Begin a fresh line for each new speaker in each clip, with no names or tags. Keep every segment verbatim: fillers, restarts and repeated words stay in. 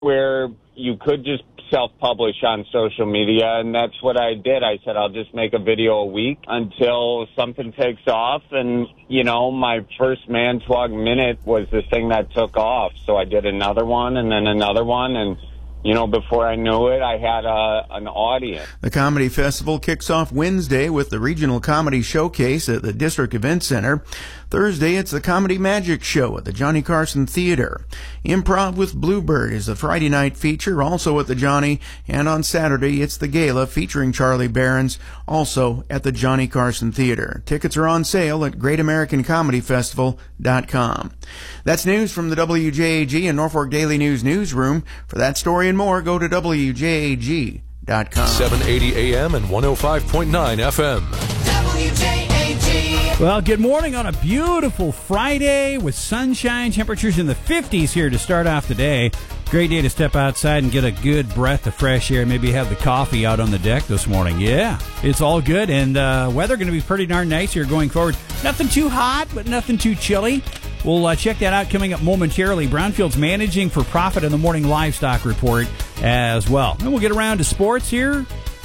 where you could just self-publish on social media, and that's what I did. I said, I'll just make a video a week until something takes off, and, you know, my first Mantowoc Minute was the thing that took off, so I did another one, and then another one, and, you know, before I knew it, I had a, an audience.
The Comedy Festival kicks off Wednesday with the Regional Comedy Showcase at the District Event Center. Thursday, it's the Comedy Magic Show at the Johnny Carson Theater. Improv with Bluebird is the Friday night feature, also at the Johnny. And on Saturday, it's the Gala featuring Charlie Barons, also at the Johnny Carson Theater. Tickets are on sale at great american comedy festival dot com. That's news from the W J A G and Norfolk Daily News newsroom. For that story and more, go to W J A G dot com.
seven eighty A M and one oh five point nine F M.
W J A G.
Well, good morning on a beautiful Friday with sunshine, temperatures in the fifties here to start off the day. Great day to step outside and get a good breath of fresh air. Maybe have the coffee out on the deck this morning. Yeah, it's all good, and uh, weather going to be pretty darn nice here going forward. Nothing too hot, but nothing too chilly. We'll uh, check that out coming up momentarily. Brownfield's managing for profit in the morning livestock report as well. And we'll get around to sports here.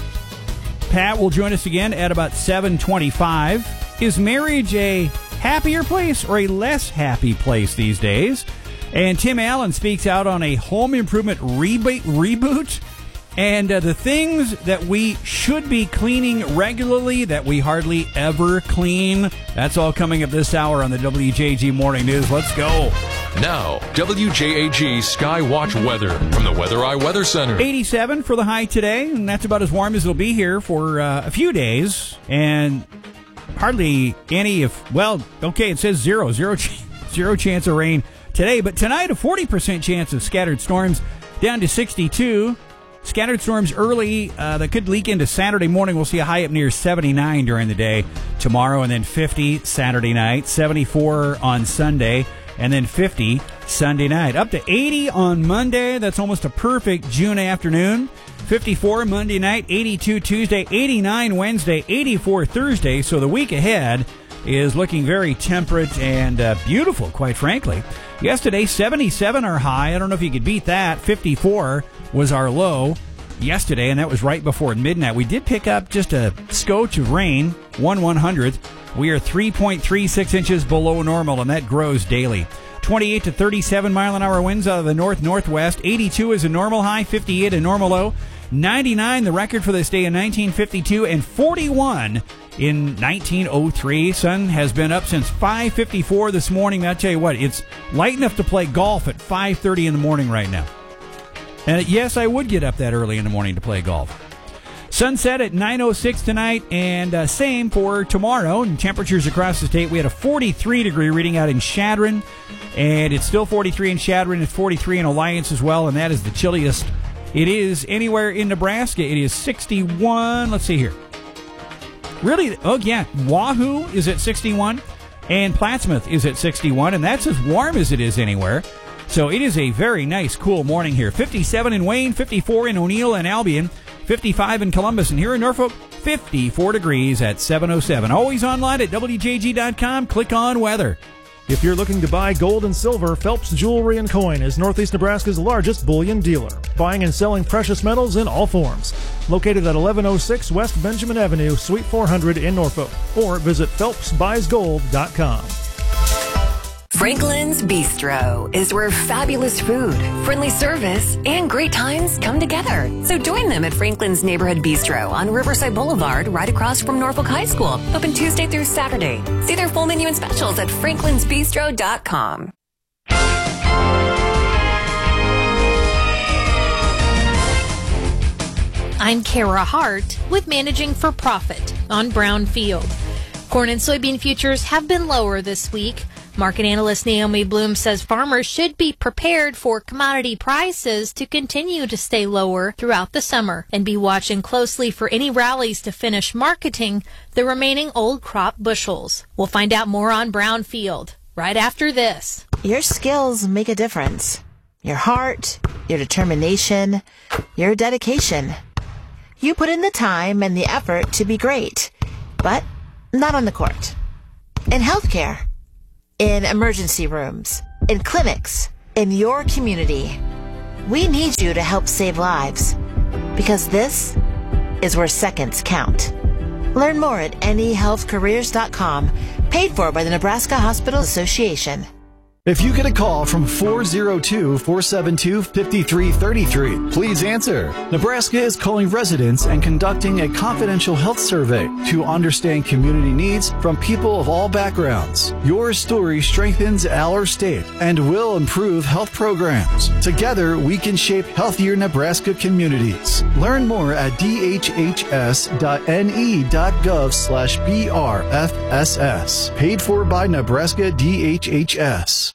Pat will join us again at about seven twenty-five. Is marriage a happier place or a less happy place these days? And Tim Allen speaks out on a home improvement reba- reboot and uh, the things that we should be cleaning regularly that we hardly ever clean. That's all coming up this hour on the W J A G Morning News. Let's go.
Now, W J A G Skywatch weather from the Weather Eye Weather Center.
eighty-seven for the high today, and that's about as warm as it'll be here for uh, a few days. And hardly any, if, well, okay, it says zero, zero, ch- zero chance of rain today. But tonight, a forty percent chance of scattered storms down to sixty-two. Scattered storms early uh, that could leak into Saturday morning. We'll see a high up near seventy-nine during the day tomorrow, and then fifty Saturday night, seventy-four on Sunday, and then fifty Sunday night. Up to eighty on Monday. That's almost a perfect June afternoon. fifty-four Monday night, eighty-two Tuesday, eighty-nine Wednesday, eighty-four Thursday. So the week ahead is looking very temperate and uh, beautiful, quite frankly. Yesterday, seventy-seven our high. I don't know if you could beat that. fifty-four was our low yesterday, and that was right before midnight. We did pick up just a scotch of rain, one one hundredth. We are three point three six inches below normal, and that grows daily. twenty-eight to thirty-seven mile an hour winds out of the north-northwest. eighty-two is a normal high, fifty-eight a normal low. ninety-nine the record for this day in nineteen fifty-two, and forty-one in nineteen oh three. Sun has been up since five fifty-four this morning. I'll tell you what, it's light enough to play golf at five thirty in the morning right now. And yes, I would get up that early in the morning to play golf. Sunset at nine oh six tonight, and uh, same for tomorrow. And temperatures across the state, we had a forty-three degree reading out in Chadron, and it's still forty-three in Chadron, it's forty-three in Alliance as well, and that is the chilliest it is anywhere in Nebraska. It is sixty-one. Let's see here. Really? Oh, yeah. Wahoo is at sixty-one, and Plattsmouth is at sixty-one, and that's as warm as it is anywhere. So it is a very nice, cool morning here. fifty-seven in Wayne, fifty-four in O'Neill and Albion, fifty-five in Columbus, and here in Norfolk, fifty-four degrees at seven oh seven. Always online at W J G dot com. Click on weather.
If you're looking to buy gold and silver, Phelps Jewelry and Coin is Northeast Nebraska's largest bullion dealer, buying and selling precious metals in all forms. Located at eleven oh six West Benjamin Avenue, Suite four hundred in Norfolk, or visit phelps buys gold dot com.
Franklin's Bistro is where fabulous food, friendly service, and great times come together. So join them at Franklin's Neighborhood Bistro on Riverside Boulevard, right across from Norfolk High School. Open Tuesday through Saturday. See their full menu and specials at franklins bistro dot com.
I'm Kara Hart with Managing for Profit on Brownfield. Corn and soybean futures have been lower this week. Market analyst Naomi Bloom says farmers should be prepared for commodity prices to continue to stay lower throughout the summer and be watching closely for any rallies to finish marketing the remaining old crop bushels. We'll find out more on Brownfield right after this.
Your skills make a difference. Your heart, your determination, your dedication. You put in the time and the effort to be great, but not on the court. In healthcare, in emergency rooms, in clinics, in your community. we need you to help save lives. Because this is where seconds count. Learn more at N E health careers dot com, paid for by the Nebraska Hospital Association.
If you get a call from four oh two, four seven two, five three three three, please answer. Nebraska is calling residents and conducting a confidential health survey to understand community needs from people of all backgrounds. Your story strengthens our state and will improve health programs. Together, we can shape healthier Nebraska communities. Learn more at d h h s dot n e dot gov slash b r f s s. Paid for by Nebraska D H H S.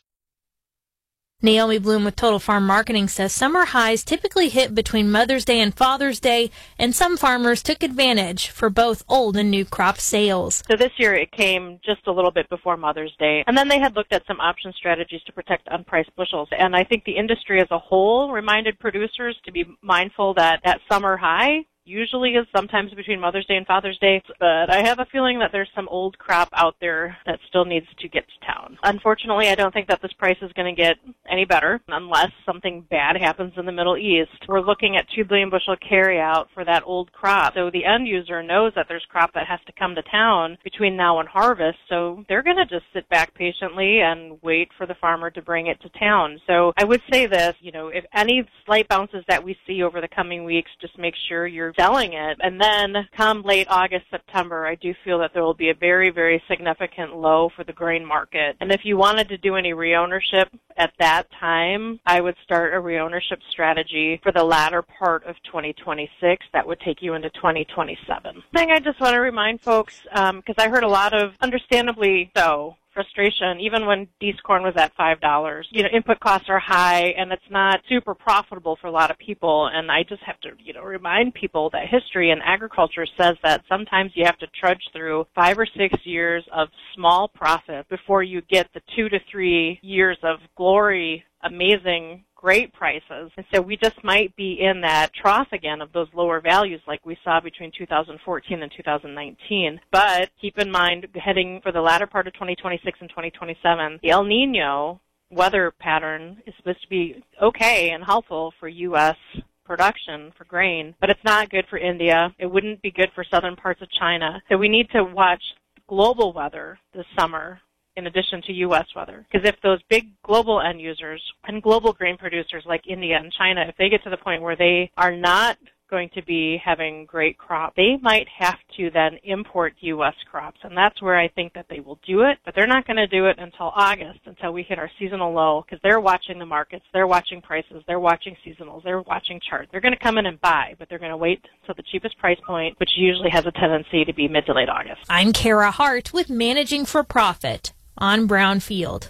Naomi Bloom with Total Farm Marketing says summer highs typically hit between Mother's Day and Father's Day, and some farmers took advantage for both old and new crop sales.
So this year it came just a little bit before Mother's Day, and then they had looked at some option strategies to protect unpriced bushels. And I think the industry as a whole reminded producers to be mindful that that summer high usually is sometimes between Mother's Day and Father's Day, but I have a feeling that there's some old crop out there that still needs to get to town. Unfortunately, I don't think that this price is going to get any better unless something bad happens in the Middle East. We're looking at two billion bushel carryout for that old crop, so the end user knows that there's crop that has to come to town between now and harvest, so they're going to just sit back patiently and wait for the farmer to bring it to town. So I would say this, you know, if any slight bounces that we see over the coming weeks, just make sure you're selling it. And then come late August, September, I do feel that there will be a very, very significant low for the grain market. And if you wanted to do any reownership at that time, I would start a reownership strategy for the latter part of twenty twenty-six. That would take you into twenty twenty-seven. Thing I just want to remind folks, because um, I heard a lot of, understandably so, frustration, even when Dees corn was at five dollars. You know, input costs are high, and it's not super profitable for a lot of people. And I just have to, you know, remind people that history and agriculture says that sometimes you have to trudge through five or six years of small profit before you get the two to three years of glory, amazing, great prices. And so we just might be in that trough again of those lower values like we saw between two thousand fourteen and two thousand nineteen. But keep in mind, heading for the latter part of twenty twenty-six and twenty twenty-seven, the El Nino weather pattern is supposed to be okay and helpful for U S production for grain, but it's not good for India. It wouldn't be good for southern parts of China. So we need to watch global weather this summer in addition to U S weather. Because if those big global end users and global grain producers like India and China, if they get to the point where they are not going to be having great crop, they might have to then import U S crops. And that's where I think that they will do it, but they're not going to do it until August, until we hit our seasonal low, because they're watching the markets, they're watching prices, they're watching seasonals, they're watching charts. They're going to come in and buy, but they're going to wait till the cheapest price point, which usually has a tendency to be mid to late August.
I'm Kara Hart with Managing for Profit on Brownfield.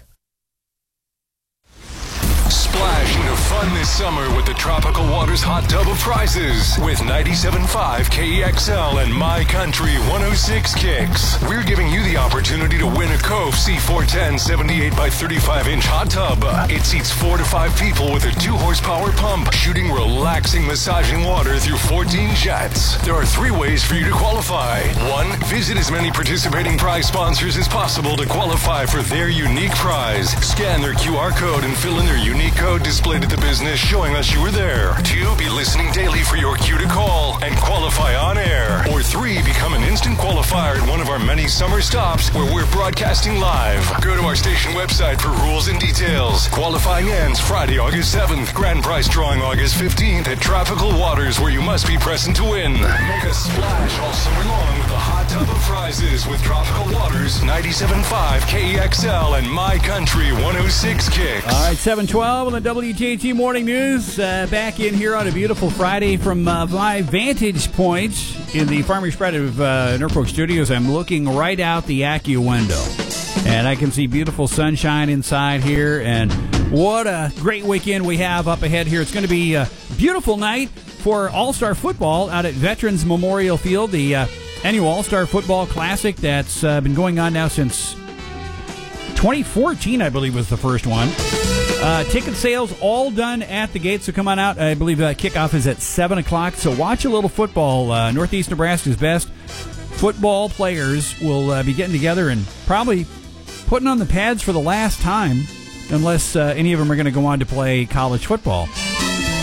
Splash into fun this summer with the Tropical Waters Hot Tub of Prizes with ninety-seven point five K E X L and My Country one oh six Kicks. We're giving you the opportunity to win a Cove C four ten seventy-eight by thirty-five inch hot tub. It seats four to five people with a two horsepower pump, shooting relaxing, massaging water through fourteen jets. There are three ways for you to qualify. One, visit as many participating prize sponsors as possible to qualify for their unique prize. Scan their Q R code and fill in their unique code displayed at the business showing us you were there. Two, be listening daily for your cue to call and qualify on air. Or three, become an instant qualifier at one of our many summer stops where we're broadcasting live. Go to our station website for rules and details. Qualifying ends Friday, August seventh. Grand prize drawing August fifteenth at Tropical Waters, where you must be present to win. Make a splash all summer long with the hot tub of prizes with Tropical Waters, ninety-seven point five K E X L and My Country one oh six Kicks.
All right, seven twelve on the W J T Morning News. Uh, back in here on a beautiful Friday from uh, my vantage point in the Farmers Pride of uh, Norfolk Studios. I'm looking right out the Accu window, and I can see beautiful sunshine inside here. And what a great weekend we have up ahead here. It's going to be a beautiful night for All-Star Football out at Veterans Memorial Field, the uh, annual All-Star Football Classic that's uh, been going on now since twenty fourteen, I believe, was the first one. Uh, ticket sales all done at the gate, so come on out. I believe uh, kickoff is at seven o'clock, so watch a little football. Uh, Northeast Nebraska's best football players will uh, be getting together and probably putting on the pads for the last time, unless uh, any of them are going to go on to play college football.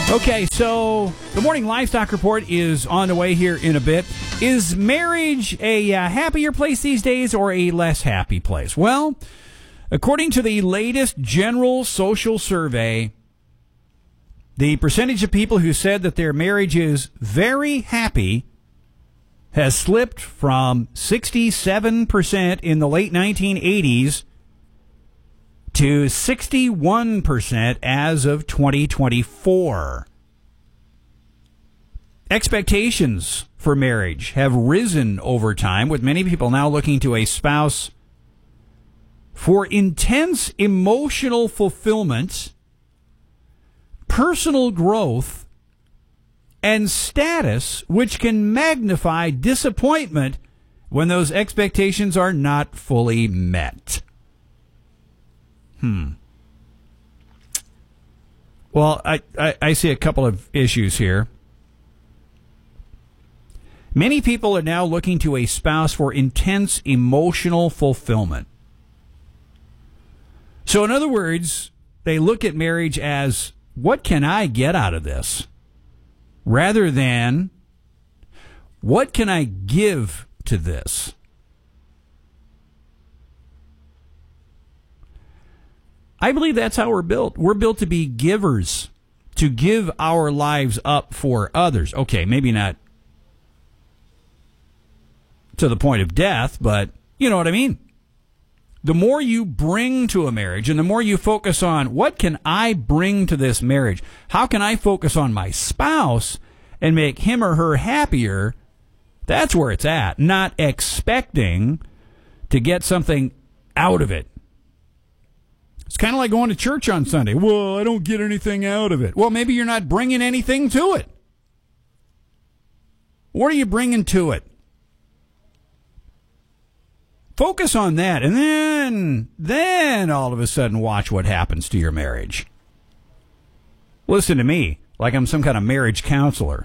Okay, so the Morning Livestock Report is on the way here in a bit. Is marriage a uh, happier place these days or a less happy place? Well, according to the latest General Social Survey, the percentage of people who said that their marriage is very happy has slipped from sixty-seven percent in the late nineteen eighties to sixty-one percent as of twenty twenty-four. Expectations for marriage have risen over time, with many people now looking to a spouse for intense emotional fulfillment, personal growth, and status, which can magnify disappointment when those expectations are not fully met. Hmm. Well, I, I, I see a couple of issues here. Many people are now looking to a spouse for intense emotional fulfillment. So, in other words, they look at marriage as, what can I get out of this? Rather than, what can I give to this? I believe that's how we're built. We're built to be givers, to give our lives up for others. Okay, maybe not to the point of death, but you know what I mean. The more you bring to a marriage and the more you focus on, what can I bring to this marriage? How can I focus on my spouse and make him or her happier? That's where it's at, not expecting to get something out of it. It's kind of like going to church on Sunday. Well, I don't get anything out of it. Well, maybe you're not bringing anything to it. What are you bringing to it? Focus on that, and then, then all of a sudden watch what happens to your marriage. Listen to me, like I'm some kind of marriage counselor.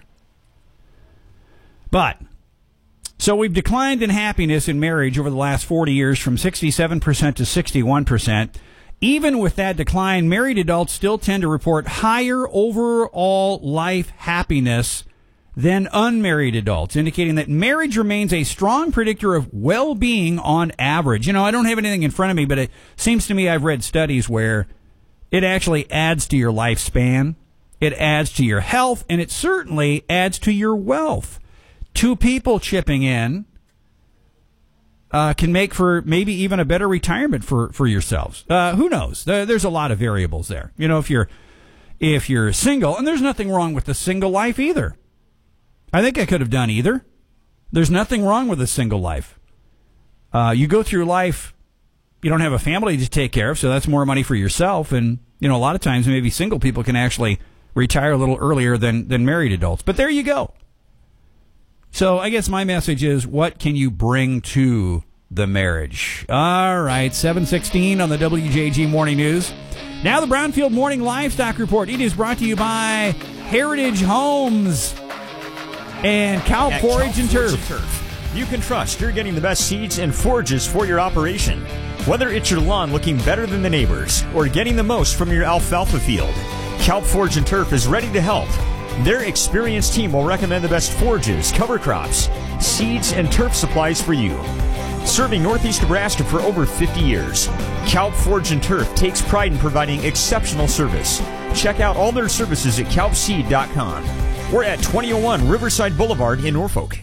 But, so we've declined in happiness in marriage over the last forty years from sixty-seven percent to sixty-one percent. Even with that decline, married adults still tend to report higher overall life happiness than unmarried adults, indicating that marriage remains a strong predictor of well-being on average. You know, I don't have anything in front of me, but it seems to me I've read studies where it actually adds to your lifespan, it adds to your health, and it certainly adds to your wealth. Two people chipping in Uh, can make for maybe even a better retirement for, for yourselves. Uh, who knows? There's a lot of variables there. You know, if you're if you're single, and there's nothing wrong with the single life either. I think I could have done either. There's nothing wrong with a single life. Uh, you go through life, you don't have a family to take care of, so that's more money for yourself. And, you know, a lot of times maybe single people can actually retire a little earlier than, than married adults. But there you go. So I guess my message is, what can you bring to the marriage? All right, seven sixteen on the W J G Morning News. Now the Brownfield Morning Livestock Report. It is brought to you by Heritage Homes and Cow
At
Forage
Cow
and
Forage
Turf.
and Turf. You can trust you're getting the best seeds and forages for your operation. Whether it's your lawn looking better than the neighbors or getting the most from your alfalfa field, Cow Forage and Turf is ready to help. Their experienced team will recommend the best forages, cover crops, seeds, and turf supplies for you. Serving Northeast Nebraska for over fifty years, Calp Forage and Turf takes pride in providing exceptional service. Check out all their services at calp seed dot com. We're at twenty oh one Riverside Boulevard in Norfolk.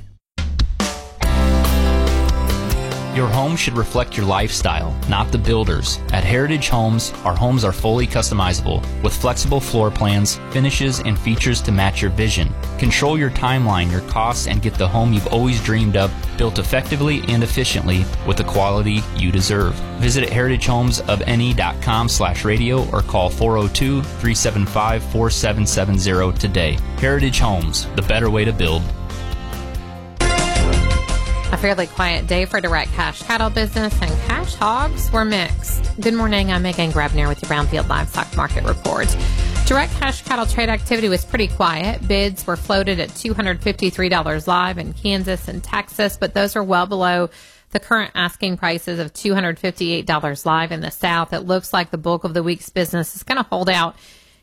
Your home should reflect your lifestyle, not the builder's. At Heritage Homes, our homes are fully customizable with flexible floor plans, finishes, and features to match your vision. Control your timeline, your costs, and get the home you've always dreamed of, built effectively and efficiently with the quality you deserve. Visit heritage homes of n e dot com slash radio or call four oh two, three seven five, four seven seven zero today. Heritage Homes, the better way to build.
A fairly quiet day for direct cash cattle business, and cash hogs were mixed. Good morning, I'm Megan Grabner with the Brownfield Livestock Market Report. Direct cash cattle trade activity was pretty quiet. Bids were floated at two hundred fifty-three dollars live in Kansas and Texas, but those are well below the current asking prices of two hundred fifty-eight dollars live in the South. It looks like the bulk of the week's business is going to hold out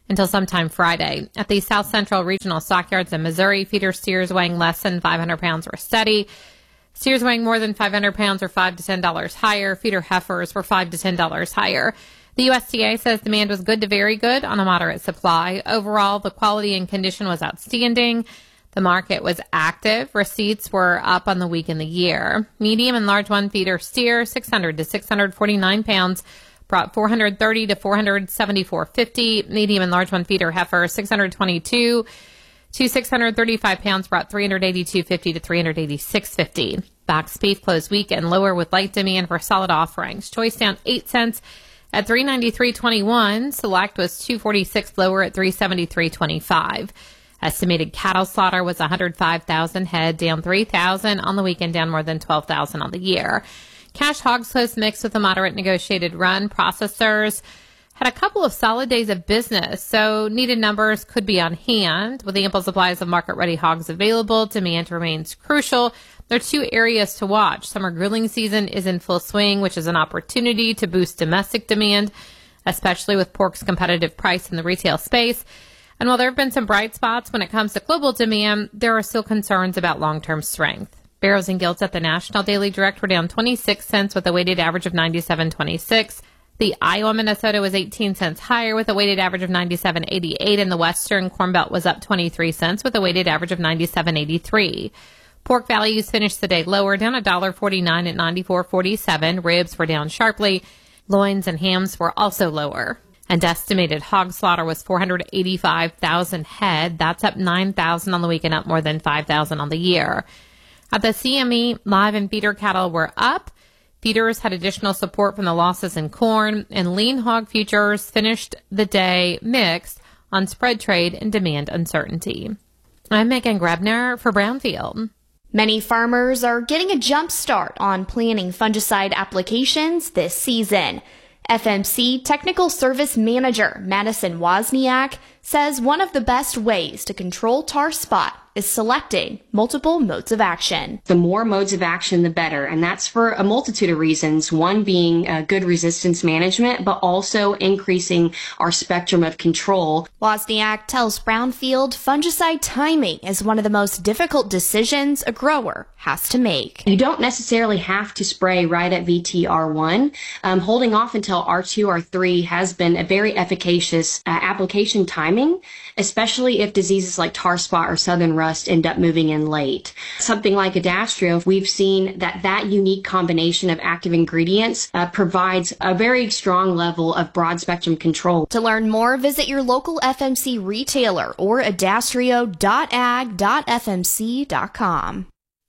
until sometime Friday. At the South Central Regional Stockyards in Missouri, feeder steers weighing less than five hundred pounds were steady. Steers weighing more than five hundred pounds were five to ten dollars higher. Feeder heifers were five to ten dollars higher. The U S D A says demand was good to very good on a moderate supply. Overall, the quality and condition was outstanding. The market was active. Receipts were up on the week and the year. Medium and large one feeder steer, six hundred to six hundred forty-nine pounds, brought four hundred thirty to four hundred seventy-four fifty. Medium and large one feeder heifer, six hundred twenty-two to six hundred thirty-five pounds, brought three hundred eighty-two fifty to three hundred eighty-six fifty. Box beef closed weak and lower with light demand for solid offerings. Choice down eight cents at three ninety-three twenty-one. Select was two forty-six lower at three seventy-three twenty-five. Estimated cattle slaughter was one hundred five thousand head, down three thousand on the weekend, down more than twelve thousand on the year. Cash hogs closed mixed with a moderate negotiated run. Processors had a couple of solid days of business, so needed numbers could be on hand. With ample supplies of market-ready hogs available, demand remains crucial. There are two areas to watch. Summer grilling season is in full swing, which is an opportunity to boost domestic demand, especially with pork's competitive price in the retail space. And while there have been some bright spots when it comes to global demand, there are still concerns about long-term strength. Barrows and gilts at the National Daily Direct were down twenty-six cents with a weighted average of ninety-seven twenty-six. The Iowa Minnesota was eighteen cents higher with a weighted average of ninety-seven eighty-eight, and the Western Corn Belt was up twenty-three cents with a weighted average of ninety-seven eighty-three. Pork values finished the day lower, down one dollar forty-nine at ninety-four forty-seven. Ribs were down sharply. Loins and hams were also lower. And estimated hog slaughter was four hundred eighty-five thousand head. That's up nine thousand on the week and up more than five thousand on the year. At the C M E, live and feeder cattle were up. Feeders had additional support from the losses in corn, and lean hog futures finished the day mixed on spread trade and demand uncertainty. I'm Megan Grebner for Brownfield.
Many farmers are getting a jump start on planning fungicide applications this season. F M C Technical Service Manager Madison Wozniak says one of the best ways to control tar spot is selecting multiple modes of action.
The more modes of action, the better, and that's for a multitude of reasons. One being uh, good resistance management, but also increasing our spectrum of control.
Wozniak tells Brownfield fungicide timing is one of the most difficult decisions a grower has to make.
You don't necessarily have to spray right at V T R one. Um, holding off until R two, R three has been a very efficacious uh, application timing, especially if diseases like tar spot or southern rust end up moving in late. Something like Adastrio, we've seen that that unique combination of active ingredients uh, provides a very strong level of broad spectrum control.
To learn more, visit your local F M C retailer or adastrio dot ag dot f m c dot com.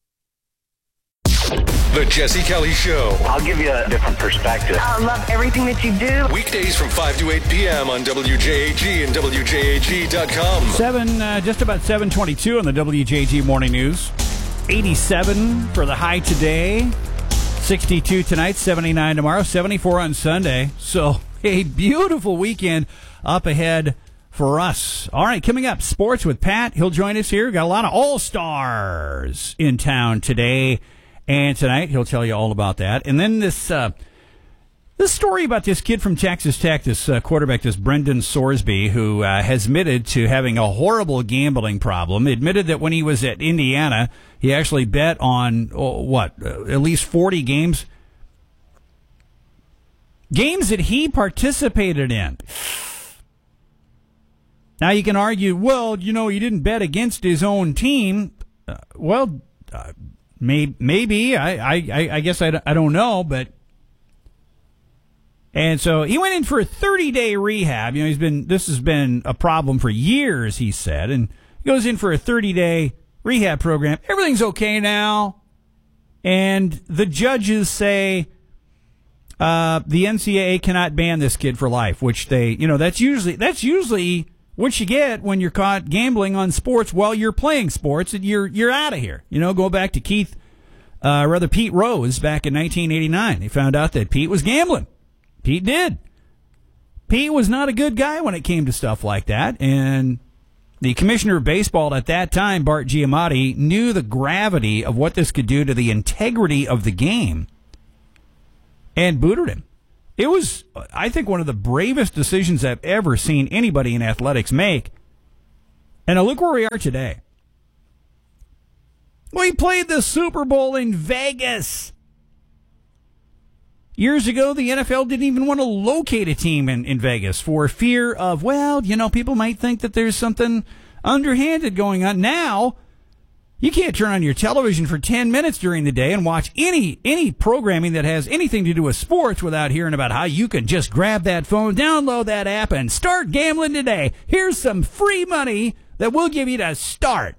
The Jesse Kelly Show.
I'll give you a different perspective.
I love everything that you do.
Weekdays from five to eight p.m. on W J A G and W J A G dot com.
Seven, uh, just about seven twenty-two on the W J A G Morning News. eighty-seven for the high today. sixty-two tonight, seventy-nine tomorrow, seventy-four on Sunday. So a beautiful weekend up ahead for us. All right, coming up, sports with Pat. He'll join us here. Got a lot of all-stars in town today and tonight. He'll tell you all about that. And then this uh, this story about this kid from Texas Tech, this uh, quarterback, this Brendan Sorsby, who uh, has admitted to having a horrible gambling problem. Admitted that when he was at Indiana, he actually bet on, oh, what, uh, at least forty games. Games that he participated in. Now, you can argue, well, you know, he didn't bet against his own team. Uh, well, uh, Maybe, maybe I, I, I guess I, I don't know, but and so he went in for a thirty day rehab. You know, he's been this has been a problem for years, he said, and he goes in for a thirty day rehab program. Everything's okay now, and the judges say uh, the N C double A cannot ban this kid for life, which they, you know, that's usually that's usually what you get when you're caught gambling on sports while you're playing sports, and you're you're out of here. You know, go back to Keith, uh, rather Pete Rose back in nineteen eighty-nine. They found out that Pete was gambling. Pete did. Pete was not a good guy when it came to stuff like that, and the commissioner of baseball at that time, Bart Giamatti, knew the gravity of what this could do to the integrity of the game and booted him. It was, I think, one of the bravest decisions I've ever seen anybody in athletics make. And now look where we are today. We played the Super Bowl in Vegas. Years ago, the N F L didn't even want to locate a team in, in Vegas for fear of, well, you know, people might think that there's something underhanded going on. Now, you can't turn on your television for ten minutes during the day and watch any any programming that has anything to do with sports without hearing about how you can just grab that phone, download that app, and start gambling today. Here's some free money that we'll give you to start.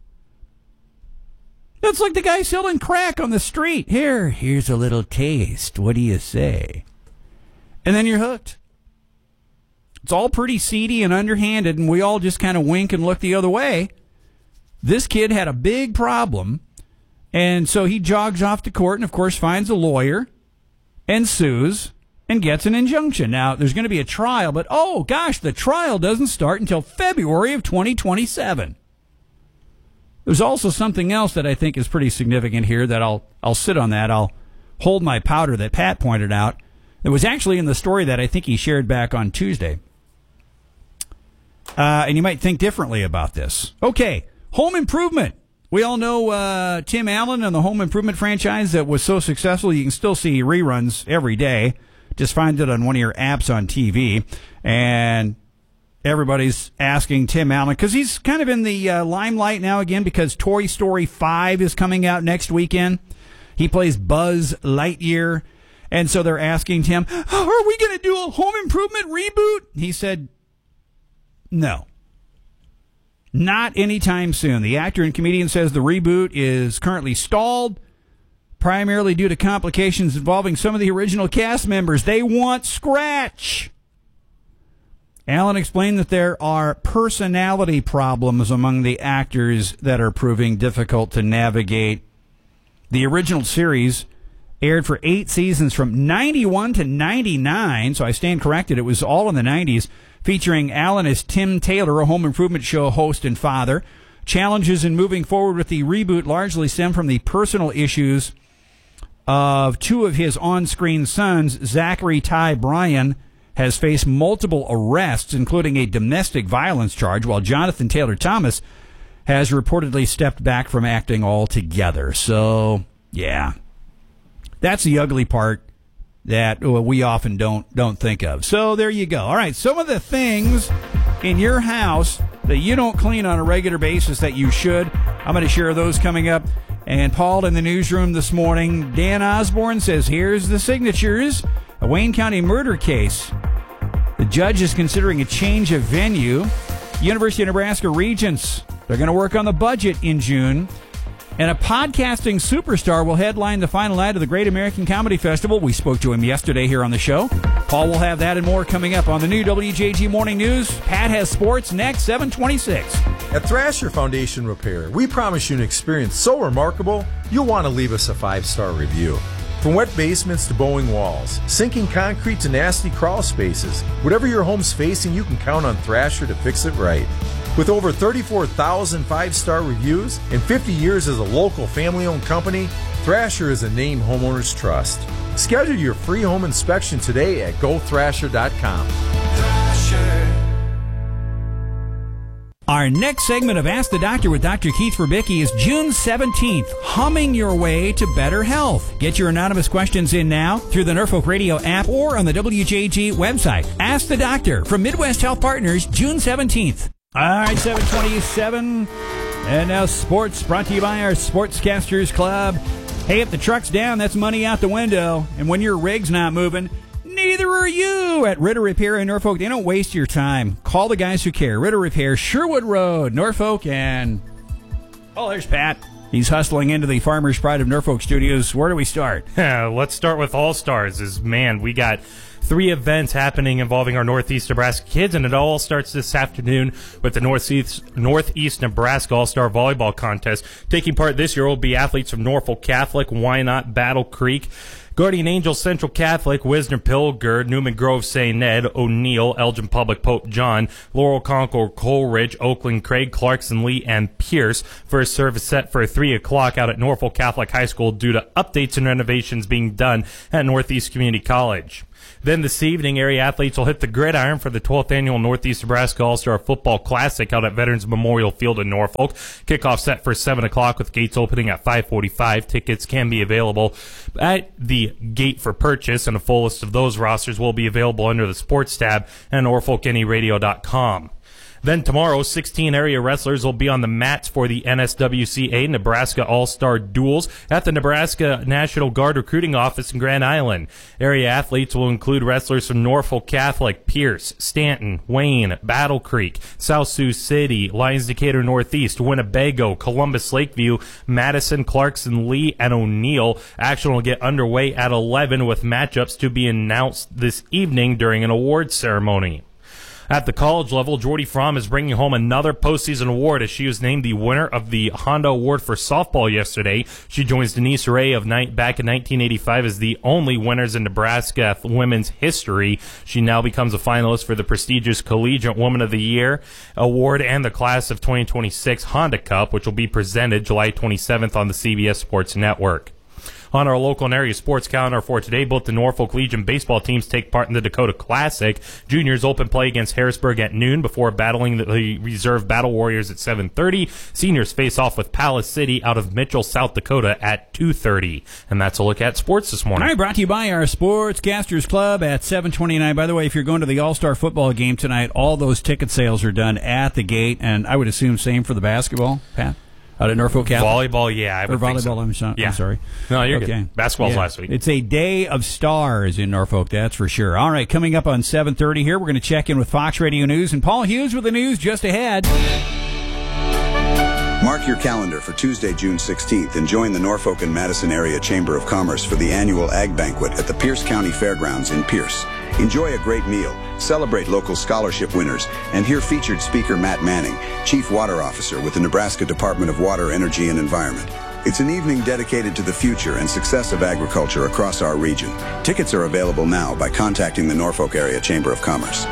It's like the guy selling crack on the street. Here, here's a little taste. What do you say? And then you're hooked. It's all pretty seedy and underhanded, and we all just kind of wink and look the other way. This kid had a big problem, and so he jogs off to court and, of course, finds a lawyer and sues and gets an injunction. Now, there's going to be a trial, but, oh, gosh, the trial doesn't start until February of twenty twenty-seven. There's also something else that I think is pretty significant here that I'll I'll sit on that. I'll hold my powder that Pat pointed out. It was actually in the story that I think he shared back on Tuesday. Uh, and you might think differently about this. Okay, home improvement. We all know uh, Tim Allen and the home improvement franchise that was so successful. You can still see reruns every day. Just find it on one of your apps on T V. And everybody's asking Tim Allen, because he's kind of in the uh, limelight now again because Toy Story five is coming out next weekend. He plays Buzz Lightyear. And so they're asking Tim, oh, are we going to do a home improvement reboot? He said, no. Not anytime soon. The actor and comedian says the reboot is currently stalled, primarily due to complications involving some of the original cast members. They want Scratch. Allen explained that there are personality problems among the actors that are proving difficult to navigate. The original series aired for eight seasons from ninety-one to ninety-nine, so I stand corrected. It was all in the nineties, featuring Allen as Tim Taylor, a home improvement show host and father. Challenges in moving forward with the reboot largely stem from the personal issues of two of his on-screen sons. Zachary Ty Bryan has faced multiple arrests, including a domestic violence charge, while Jonathan Taylor Thomas has reportedly stepped back from acting altogether. So, yeah, that's the ugly part that we often don't don't think of. So there you go. All right, some of the things in your house that you don't clean on a regular basis that you should. I'm going to share those coming up. And Paul in the newsroom this morning, Dan Osborne says, here's the signatures. A Wayne County murder case. The judge is considering a change of venue. University of Nebraska Regents, they're going to work on the budget in June. And a podcasting superstar will headline the final night of the Great American Comedy Festival. We spoke to him yesterday here on the show. Paul will have that and more coming up on the new W J G Morning News. Pat has sports next, seven twenty-six.
At Thrasher Foundation Repair, we promise you an experience so remarkable, you'll want to leave us a five-star review. From wet basements to bowing walls, sinking concrete to nasty crawl spaces, whatever your home's facing, you can count on Thrasher to fix it right. With over thirty-four thousand five-star reviews and fifty years as a local family-owned company, Thrasher is a name homeowners trust. Schedule your free home inspection today at go thrasher dot com.
Our next segment of Ask the Doctor with Doctor Keith Verbicki is June seventeenth, humming your way to better health. Get your anonymous questions in now through the Norfolk Radio app or on the W J G website. Ask the Doctor from Midwest Health Partners, June seventeenth. All right, seven twenty-seven. And now sports brought to you by our Sportscasters Club. Hey, if the truck's down, that's money out the window. And when your rig's not moving, neither are you. At Ritter Repair in Norfolk, they don't waste your time. Call the guys who care. Ritter Repair, Sherwood Road, Norfolk, and... Oh, there's Pat. He's hustling into the Farmer's Pride of Norfolk studios. Where do we start?
Let's start with All-Stars. Is man, we got three events happening involving our Northeast Nebraska kids, and it all starts this afternoon with the Northeast, Northeast Nebraska All-Star Volleyball Contest. Taking part this year will be athletes from Norfolk Catholic, Wynot, Battle Creek, Guardian Angels Central Catholic, Wisner Pilgerd, Newman Grove Saint Ned, O'Neill, Elgin Public Pope John, Laurel Concord, Coleridge, Oakland Craig, Clarkson Lee, and Pierce. First service set for three o'clock out at Norfolk Catholic High School due to updates and renovations being done at Northeast Community College. Then this evening, area athletes will hit the gridiron for the twelfth annual Northeast Nebraska All-Star Football Classic out at Veterans Memorial Field in Norfolk. Kickoff set for seven o'clock with gates opening at five forty-five. Tickets can be available at the gate for purchase, and a full list of those rosters will be available under the sports tab at norfolk any radio dot com. Then tomorrow, sixteen area wrestlers will be on the mats for the N S W C A Nebraska All-Star Duels at the Nebraska National Guard Recruiting Office in Grand Island. Area athletes will include wrestlers from Norfolk Catholic, Pierce, Stanton, Wayne, Battle Creek, South Sioux City, Lyons Decatur Northeast, Winnebago, Columbus Lakeview, Madison, Clarkson, Lee, and O'Neill. Action will get underway at eleven with matchups to be announced this evening during an awards ceremony. At the college level, Jordy Fromm is bringing home another postseason award as she was named the winner of the Honda Award for softball yesterday. She joins Denise Ray of night back in nineteen eighty-five as the only winners in Nebraska women's history. She now becomes a finalist for the prestigious Collegiate Woman of the Year award and the Class of twenty twenty-six Honda Cup, which will be presented July twenty-seventh on the C B S Sports Network. On our local and area sports calendar for today, both the Norfolk Legion baseball teams take part in the Dakota Classic. Juniors open play against Harrisburg at noon before battling the reserve Battle Warriors at seven thirty. Seniors face off with Palace City out of Mitchell, South Dakota at two thirty. And that's a look at sports this morning.
All right, brought to you by our Sportscasters Club at seven twenty-nine. By the way, if you're going to the All-Star football game tonight, all those ticket sales are done at the gate, and I would assume same for the basketball, Pat? Out at Norfolk Catholic?
Volleyball, yeah. I would
or volleyball,
think so.
I'm, so,
yeah.
I'm sorry.
No, you're
okay.
good. Basketball's
yeah.
last week.
It's a day of stars in Norfolk, that's for sure. All right, coming up on seven thirty here, we're going to check in with Fox Radio News, and Paul Hughes with the news just ahead.
Mark your calendar for Tuesday, June sixteenth, and join the Norfolk and Madison Area Chamber of Commerce for the annual Ag Banquet at the Pierce County Fairgrounds in Pierce. Enjoy a great meal, celebrate local scholarship winners, and hear featured speaker Matt Manning, Chief Water Officer with the Nebraska Department of Water, Energy, and Environment. It's an evening dedicated to the future and success of agriculture across our region. Tickets are available now by contacting the Norfolk Area Chamber of Commerce.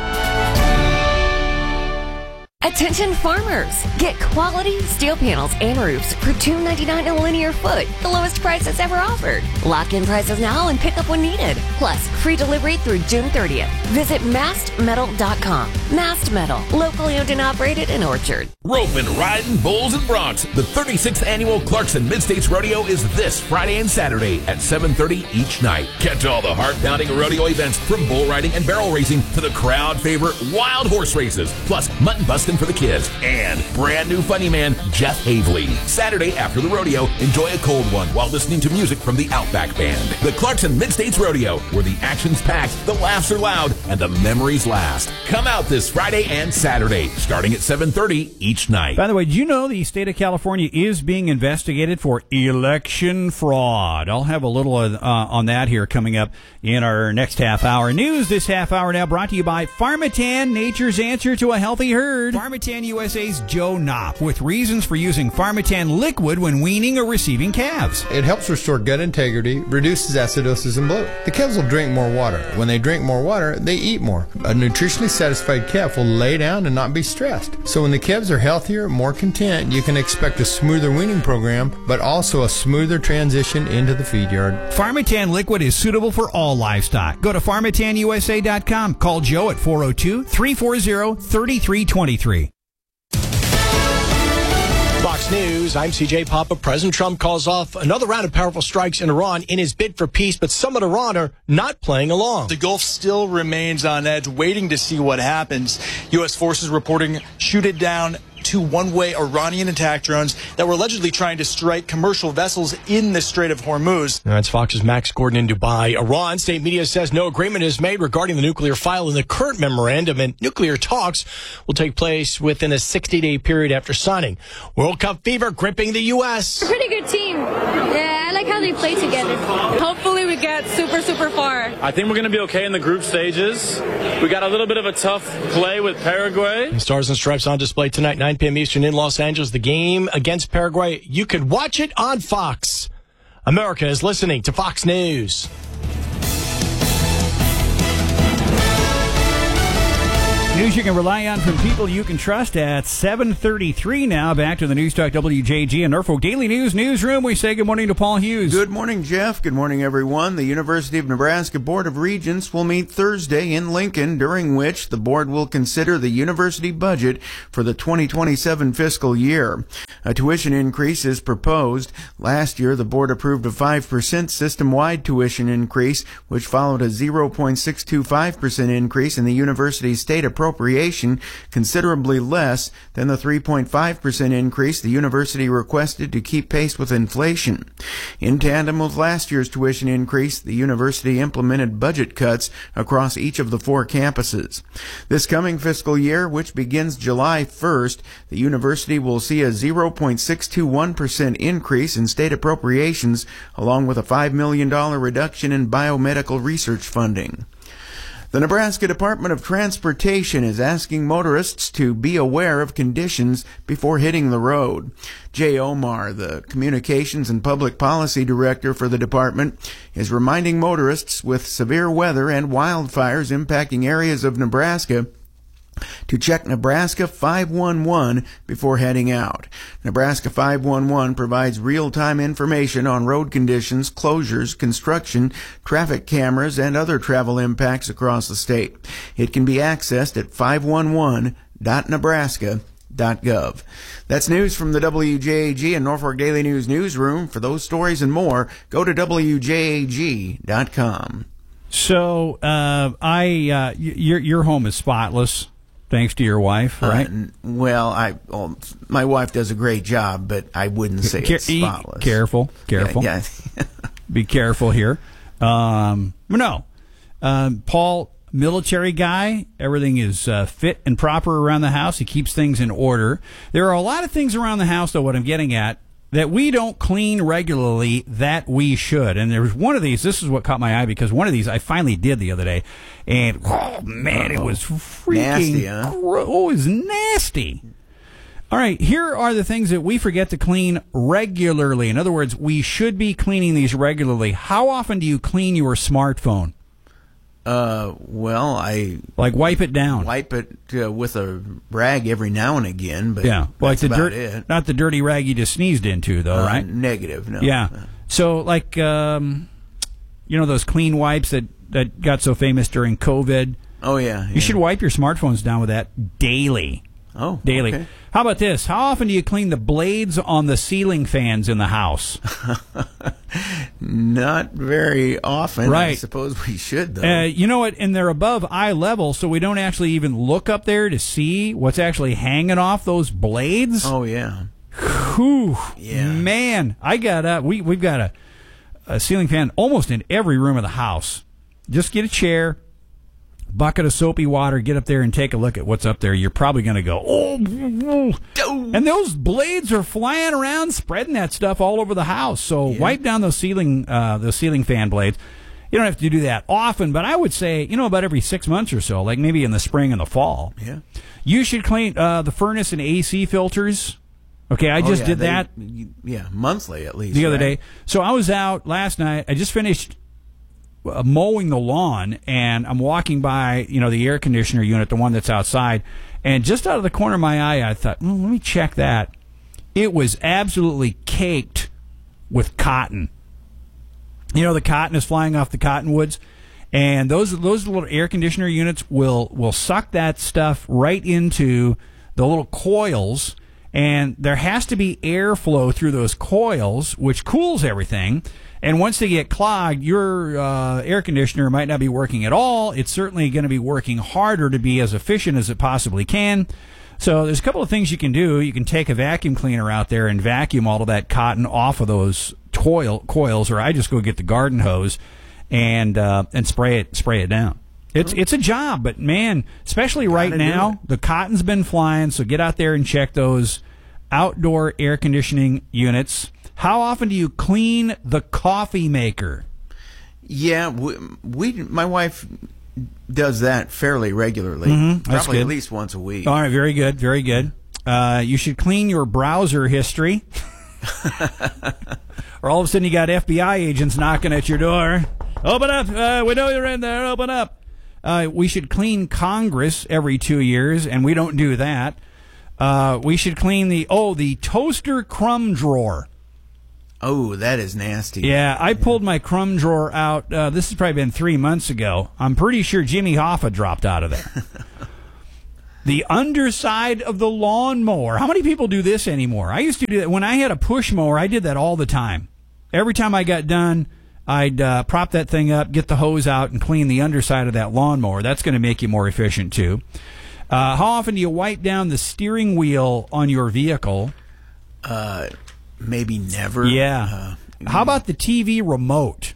Attention farmers! Get quality steel panels and roofs for two dollars and ninety-nine cents a linear foot, the lowest prices ever offered. Lock in prices now and pick up when needed. Plus, free delivery through June thirtieth. Visit mast metal dot com. Mast Metal, locally owned and operated in Orchard.
Roping, riding, bulls, and broncs. The thirty-sixth Annual Clarkson Mid-States Rodeo is this Friday and Saturday at seven thirty each night. Catch all the heart-pounding rodeo events from bull riding and barrel racing to the crowd favorite wild horse races, plus mutton busting for the kids, and brand new funny man Jeff Havley. Saturday after the rodeo, enjoy a cold one while listening to music from the Outback Band. The Clarkson Mid-States Rodeo, where the action's packed, the laughs are loud, and the memories last. Come out this Friday and Saturday, starting at seven thirty each night.
By the way, did you know the state of California is being investigated for election fraud? I'll have a little uh, on that here coming up in our next half hour. News this half hour now brought to you by Pharmatan, nature's answer to a healthy herd. Pharmatan U S A's Joe Knopp with reasons for using Pharmatan liquid when weaning or receiving calves.
It helps restore gut integrity, reduces acidosis and bloat. The calves will drink more water. When they drink more water, they eat more. A nutritionally satisfied calf will lay down and not be stressed. So when the calves are healthier, more content, you can expect a smoother weaning program, but also a smoother transition into the feed yard.
Pharmatan liquid is suitable for all livestock. Go to pharmatan u s a dot com. Call Joe at four oh two, three four zero, three three two three.
Fox News, I'm C J Papa. President Trump calls off another round of powerful strikes in Iran in his bid for peace, but some of Iran are not playing along.
The Gulf still remains on edge, waiting to see what happens. U S forces reporting shoot it down two one-way Iranian attack drones that were allegedly trying to strike commercial vessels in the Strait of Hormuz.
That's Fox's Max Gordon in Dubai. Iran state media says no agreement is made regarding the nuclear file in the current memorandum, and nuclear talks will take place within a sixty-day period after signing. World Cup fever gripping the U S.
A pretty good team. Yeah, I like how they play together. Hopefully we get super, super far.
I think we're going to be okay in the group stages. We got a little bit of a tough play with Paraguay.
And Stars and Stripes on display tonight, nine p.m. Eastern in Los Angeles. The game against Paraguay. You could watch it on Fox. America is listening to Fox News.
News you can rely on from people you can trust at seven thirty-three now. Back to the News Talk W J G and Norfolk Daily News newsroom. We say good morning to Paul Hughes.
Good morning, Jeff. Good morning, everyone. The University of Nebraska Board of Regents will meet Thursday in Lincoln, during which the board will consider the university budget for the twenty twenty-seven fiscal year. A tuition increase is proposed. Last year, the board approved a five percent system-wide tuition increase, which followed a zero point six two five percent increase in the university's state appropriation, considerably less than the three point five percent increase the university requested to keep pace with inflation. In tandem with last year's tuition increase, the university implemented budget cuts across each of the four campuses. This coming fiscal year, which begins July first, the university will see a zero point six two one percent increase in state appropriations, along with a five million dollars reduction in biomedical research funding. The Nebraska Department of Transportation is asking motorists to be aware of conditions before hitting the road. Jay Omar, the Communications and Public Policy Director for the department, is reminding motorists with severe weather and wildfires impacting areas of Nebraska to check Nebraska five one one before heading out. Nebraska five one one provides real-time information on road conditions, closures, construction, traffic cameras, and other travel impacts across the state. It can be accessed at five one one dot nebraska dot gov. That's news from the W J A G and Norfolk Daily News newsroom. For those stories and more, go to W J A G dot com.
So, uh, I, uh, your, your home is spotless. Thanks to your wife, right?
Uh, well, I well, my wife does a great job, but I wouldn't say
Care-
it's spotless.
Careful, careful.
Yeah, yeah.
Be careful here. Um, no, um, Paul, military guy. Everything is uh, fit and proper around the house. He keeps things in order. There are a lot of things around the house, though. What I'm getting at, that we don't clean regularly that we should. And there's one of these, this is what caught my eye, because one of these I finally did the other day, and oh man, it was freaking
nasty, huh?
gro- oh, it was nasty. All right, here are the things that we forget to clean regularly. In other words, we should be cleaning these regularly. How often do you clean your smartphone?
Uh, well, I
like wipe it down.
Wipe it uh, with a rag every now and again, but
yeah, well, like
that's
the
about
dirt,
it.
not the dirty rag you just sneezed into, though,
Uh,
right?
Negative, no.
Yeah. So, like, um, you know, those clean wipes that, that got so famous during COVID.
Oh yeah, yeah.
You should wipe your smartphones down with that daily.
Oh,
daily.
okay.
How about this? How often do you clean the blades on the ceiling fans in the house?
Not very often.
Right.
I suppose we should, though.
Uh, you know what? And they're above eye level, so we don't actually even look up there to see what's actually hanging off those blades.
Oh yeah.
Whew.
Yeah.
Man, I got up. We we've got a, a ceiling fan almost in every room of the house. Just get a chair, bucket of soapy water, get up there and take a look at what's up there. You're probably going to go, oh, and those blades are flying around, spreading that stuff all over the house. So
Yeah.
wipe down those ceiling, uh, those ceiling fan blades. You don't have to do that often, but I would say, you know, about every six months or so, like maybe in the spring and the fall.
Yeah.
You should clean uh, the furnace and A C filters. Okay, I
Oh,
just
yeah,
did
they-
that
Yeah, monthly at least.
the other
right?
day. So I was out last night. I just finished uh, mowing the lawn, and I'm walking by, you know, the air conditioner unit, the one that's outside, and just out of the corner of my eye, I thought, mm, let me check that. It was absolutely caked with cotton. You know, the cotton is flying off the cottonwoods, and those those little air conditioner units will will suck that stuff right into the little coils. And there has to be airflow through those coils, which cools everything. And once they get clogged, your uh, air conditioner might not be working at all. It's certainly going to be working harder to be as efficient as it possibly can. So there's a couple of things you can do. You can take a vacuum cleaner out there and vacuum all of that cotton off of those toil, coils, or I just go get the garden hose and uh, and spray it spray it down. It's it's a job, but man, especially right
Gotta do
now,
it.
the cotton's been flying, so get out there and check those outdoor air conditioning units. How often do you clean the coffee maker?
Yeah, we, we my wife does that fairly regularly.
Mhm, that's
Probably
good.
at least once a week.
All right, very good, very good. Uh, you should clean your browser history. Or all of a sudden you got F B I agents knocking at your door. Open up. Uh, we know you're in there. Open up. Uh, we should clean Congress every two years, and we don't do that. Uh, we should clean the, oh, the toaster crumb drawer.
Oh, that is nasty.
Yeah, I pulled my crumb drawer out. Uh, this has probably been three months ago. I'm pretty sure Jimmy Hoffa dropped out of there. The underside of the lawnmower. How many people do this anymore? I used to do that. When I had a push mower, I did that all the time. Every time I got done, I'd uh, prop that thing up, get the hose out, and clean the underside of that lawnmower. That's going to make you more efficient, too. Uh, how often do you wipe down the steering wheel on your vehicle?
Uh, maybe never.
Yeah. Uh, how about the T V remote?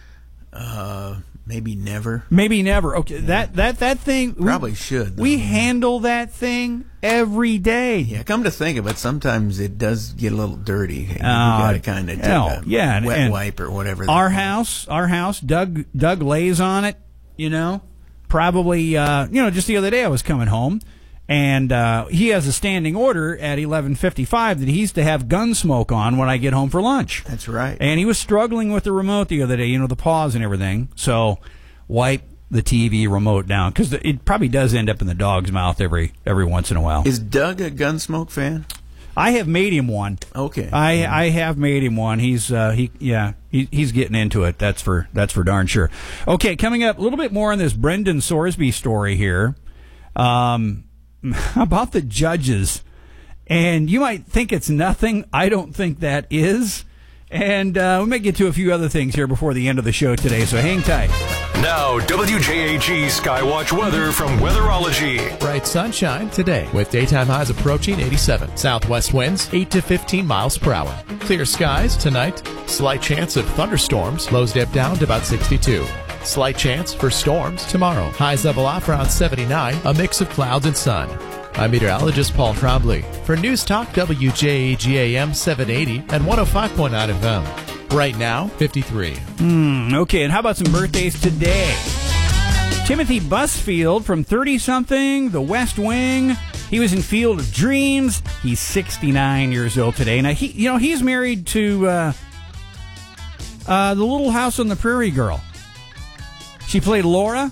Uh, maybe never.
Maybe never. Okay, yeah. that that that thing
probably
we,
should. Though.
We handle that thing every day.
Yeah, come to think of it, sometimes it does get a little dirty. You
uh,
got to kind of take
no,
a
yeah,
wet
and
wipe or whatever.
Our house, our house, Doug Doug lays on it. You know, probably. Uh, you know, just the other day I was coming home. And uh, he has a standing order at eleven fifty-five that he's to have Gunsmoke on when I get home for lunch.
That's right.
And he was struggling with the remote the other day, you know, the pause and everything. So wipe the T V remote down, because it probably does end up in the dog's mouth every every once in a while.
Is Doug a Gunsmoke fan?
I have made him one.
Okay.
I, I have made him one. He's uh, he yeah he, he's getting into it. That's for that's for darn sure. Okay, coming up a little bit more on this Brendan Sorsby story here. Um. About the judges, and you might think it's nothing. I don't think that is, and uh, we may get to a few other things here before the end of the show today, so hang tight.
Now, W J A G Skywatch weather from Weatherology.
Bright sunshine today with daytime highs approaching eighty-seven. Southwest winds eight to fifteen miles per hour. Clear skies tonight. Slight chance of thunderstorms. Lows dip down to about sixty-two. Slight chance for storms tomorrow. Highs level off around seventy-nine, a mix of clouds and sun. I'm meteorologist Paul Trombley for News Talk W J A G A M seven eighty and one oh five point nine F M. Right now, fifty-three.
Mm, okay, and how about some birthdays today? Timothy Busfield from thirty-something, The West Wing. He was in Field of Dreams. He's sixty-nine years old today. Now, he, you know, he's married to uh, uh, the Little House on the Prairie girl. She played Laura.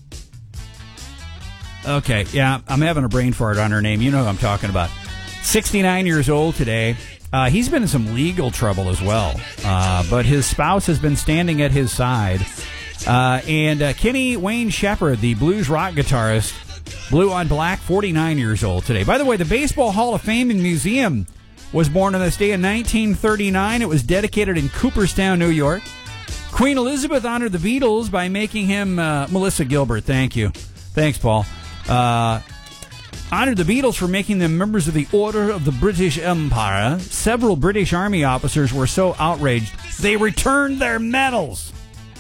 Okay, yeah, I'm having a brain fart on her name. You know who I'm talking about. sixty-nine years old today. Uh, he's been in some legal trouble as well, uh, but his spouse has been standing at his side. Uh, and uh, Kenny Wayne Shepherd, the blues rock guitarist, Blue on Black, forty-nine years old today. By the way, the Baseball Hall of Fame and Museum was born on this day in nineteen thirty-nine. It was dedicated in Cooperstown, New York. Queen Elizabeth honored the Beatles by making him uh, Melissa Gilbert. Thank you. Thanks, Paul. Uh, honored the Beatles for making them members of the Order of the British Empire. Several British Army officers were so outraged they returned their medals.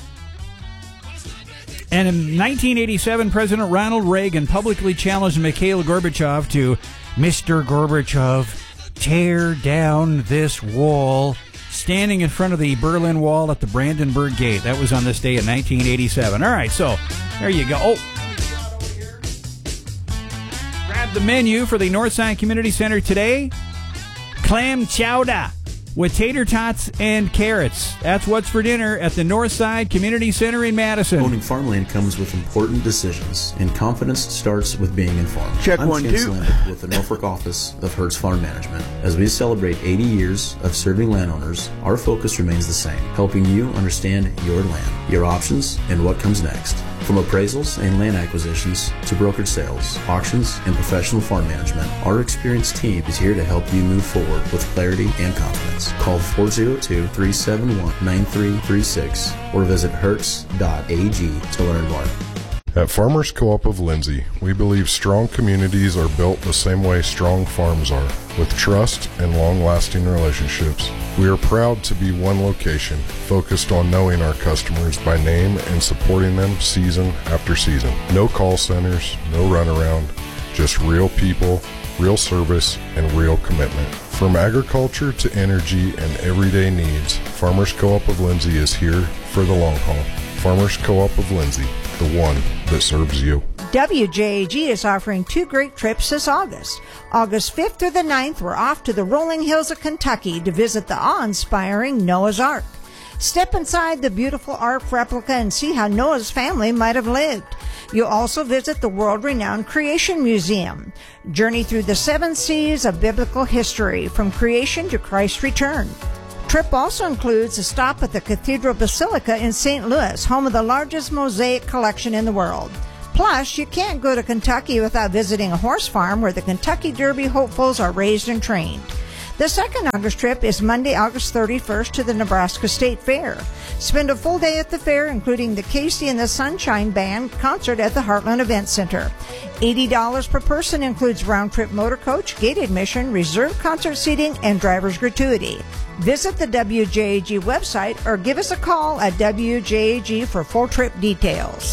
And in nineteen eighty-seven, President Ronald Reagan publicly challenged Mikhail Gorbachev to, Mister Gorbachev, tear down this wall, standing in front of the Berlin Wall at the Brandenburg Gate. That was on this day in nineteen eighty-seven. All right, so there you go. Oh, grab the menu for the Northside Community Center today. Clam chowder with tater tots and carrots. That's what's for dinner at the Northside Community Center in Madison.
Owning farmland comes with important decisions, and confidence starts with being informed.
Check
I'm
one,
Chance
two.
Lambic with the Norfolk office of Hertz Farm Management. As we celebrate eighty years of serving landowners, our focus remains the same, helping you understand your land, your options, and what comes next. From appraisals and land acquisitions to brokered sales, auctions, and professional farm management, our experienced team is here to help you move forward with clarity and confidence. Call four oh two, three seven one, nine three three six or visit hertz dot a g to learn more.
At Farmers Co-op of Lindsay, we believe strong communities are built the same way strong farms are, with trust and long-lasting relationships. We are proud to be one location, focused on knowing our customers by name and supporting them season after season. No call centers, no runaround, just real people, real service, and real commitment. From agriculture to energy and everyday needs, Farmers Co-op of Lindsay is here for the long haul. Farmers Co-op of Lindsay, the one that serves you.
W J A G is offering two great trips this August. August fifth through the ninth, we're off to the rolling hills of Kentucky to visit the awe-inspiring Noah's Ark. Step inside the beautiful Ark replica and see how Noah's family might have lived. You'll also visit the world-renowned Creation Museum. Journey through the seven seas of biblical history, from creation to Christ's return. Trip also includes a stop at the Cathedral Basilica in Saint Louis, home of the largest mosaic collection in the world. Plus, you can't go to Kentucky without visiting a horse farm where the Kentucky Derby hopefuls are raised and trained. The second August trip is Monday, August thirty-first to the Nebraska State Fair. Spend a full day at the fair, including the Casey and the Sunshine Band concert at the Heartland Event Center. eighty dollars per person includes round-trip motor coach, gate admission, reserved concert seating, and driver's gratuity. Visit the W J A G website or give us a call at W J A G for full trip details.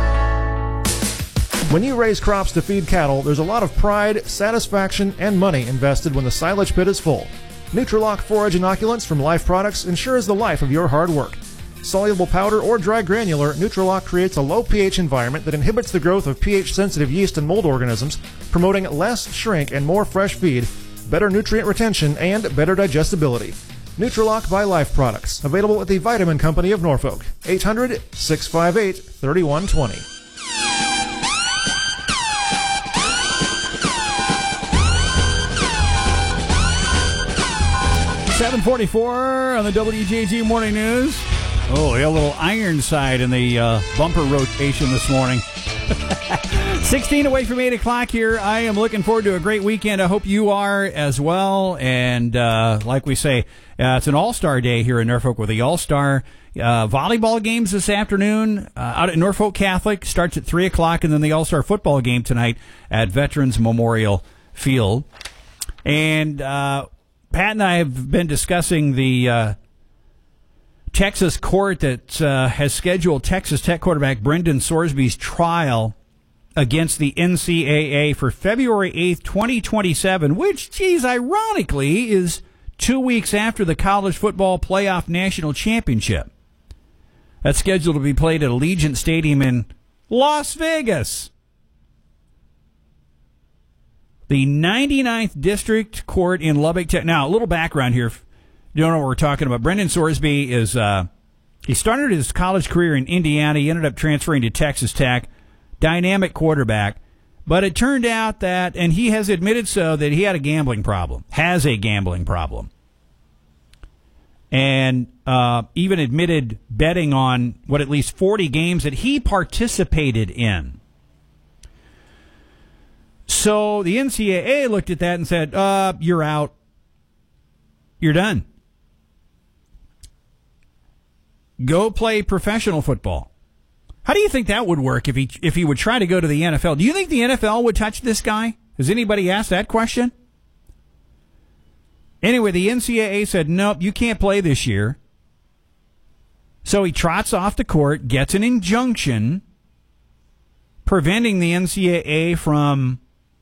When you raise crops to feed cattle, there's a lot of pride, satisfaction, and money invested when the silage pit is full. Nutrilock forage inoculants from Life Products ensures the life of your hard work. Soluble powder or dry granular, Nutrilock creates a low pH environment that inhibits the growth of pH-sensitive yeast and mold organisms, promoting less shrink and more fresh feed, better nutrient retention, and better digestibility. Nutrilock by Life Products, available at the Vitamin Company of Norfolk. eight hundred, six five eight, three one two zero.
seven forty-four on the W J G Morning News. Oh, we got a little Ironside in the uh, bumper rotation this morning. sixteen away from eight o'clock here. I am looking forward to a great weekend. I hope you are as well. And uh, like we say, uh, it's an all-star day here in Norfolk with the all-star uh, volleyball games this afternoon uh, out at Norfolk Catholic. Starts at three o'clock, and then the all-star football game tonight at Veterans Memorial Field. And uh, Pat and I have been discussing the uh, Texas court that uh, has scheduled Texas Tech quarterback Brendan Sorsby's trial against the N C double A for February eighth, twenty twenty-seven, which, geez, ironically, is two weeks after the College Football Playoff National Championship. That's scheduled to be played at Allegiant Stadium in Las Vegas. The ninety-ninth District Court in Lubbock. Te- now, a little background here. If you don't know what we're talking about. Brendan Sorsby is, uh, he started his college career in Indiana. He ended up transferring to Texas Tech. Dynamic quarterback. But it turned out that, and he has admitted so, that he had a gambling problem. Has a gambling problem. And uh, even admitted betting on, what, at least forty games that he participated in. So the N C double A looked at that and said, uh, you're out. You're done. Go play professional football. How do you think that would work if he if he would try to go to the N F L? Do you think the N F L would touch this guy? Has anybody asked that question? Anyway, the N C double A said, nope, you can't play this year. So he trots off to court, gets an injunction preventing the N C double A from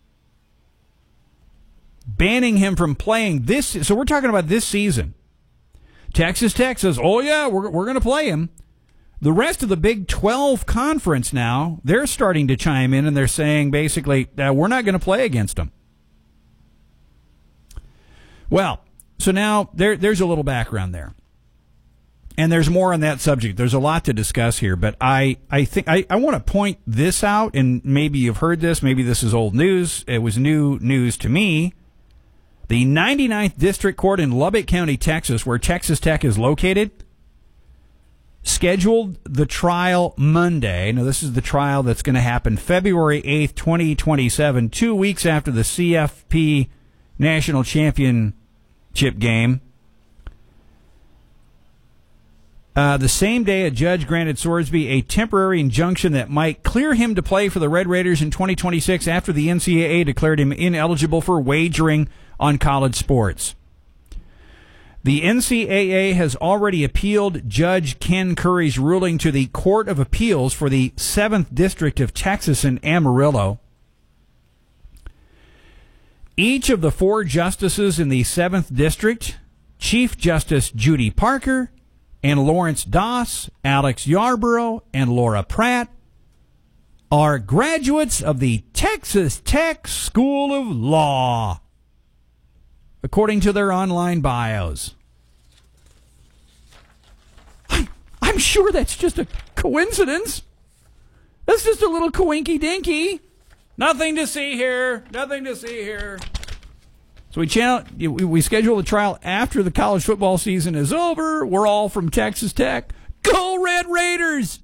banning him from playing this. So we're talking about this season. Texas Tech says, oh, yeah, we're, we're going to play him. The rest of the Big twelve conference now, they're starting to chime in, and they're saying basically, uh, we're not going to play against him. Well, so now there, there's a little background there. And there's more on that subject. There's a lot to discuss here, but I, I think I, I want to point this out, and maybe you've heard this, maybe this is old news. It was new news to me. The ninety-ninth District Court in Lubbock County, Texas, where Texas Tech is located, scheduled the trial Monday. Now, this is the trial that's going to happen February eighth, twenty twenty-seven, two weeks after the C F P National Championship game. Uh, the same day, a judge granted Sorsby a temporary injunction that might clear him to play for the Red Raiders in twenty twenty-six after the N C double A declared him ineligible for wagering on college sports. The N C double A has already appealed Judge Ken Curry's ruling to the Court of Appeals for the seventh District of Texas in Amarillo. Each of the four justices in the seventh District, Chief Justice Judy Parker and Lawrence Doss, Alex Yarborough, and Laura Pratt, are graduates of the Texas Tech School of Law, according to their online bios. I'm, I'm sure that's just a coincidence. That's just a little coinky dinky. Nothing to see here. Nothing to see here. So we channel, we schedule the trial after the college football season is over. We're all from Texas Tech. Go Red Raiders!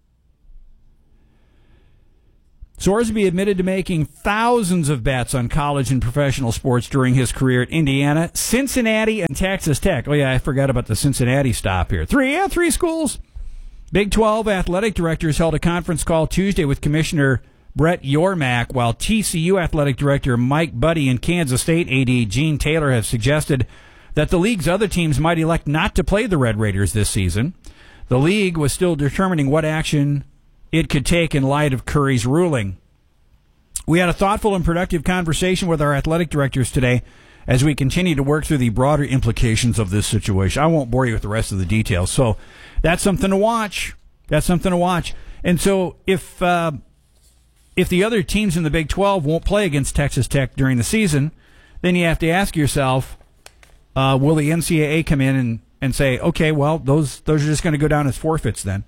Sorsby admitted to making thousands of bets on college and professional sports during his career at Indiana, Cincinnati, and Texas Tech. Oh, yeah, I forgot about the Cincinnati stop here. Three, yeah, three schools. Big twelve athletic directors held a conference call Tuesday with Commissioner Brett Yormack, while T C U athletic director Mike Buddy and Kansas State A D Gene Taylor have suggested that the league's other teams might elect not to play the Red Raiders this season. The league was still determining what action it could take in light of Curry's ruling. We had a thoughtful and productive conversation with our athletic directors today as we continue to work through the broader implications of this situation. I won't bore you with the rest of the details. So that's something to watch. That's something to watch. And so if uh, if the other teams in the Big twelve won't play against Texas Tech during the season, then you have to ask yourself, uh, will the N C double A come in and, and say, okay, well, those those are just going to go down as forfeits then?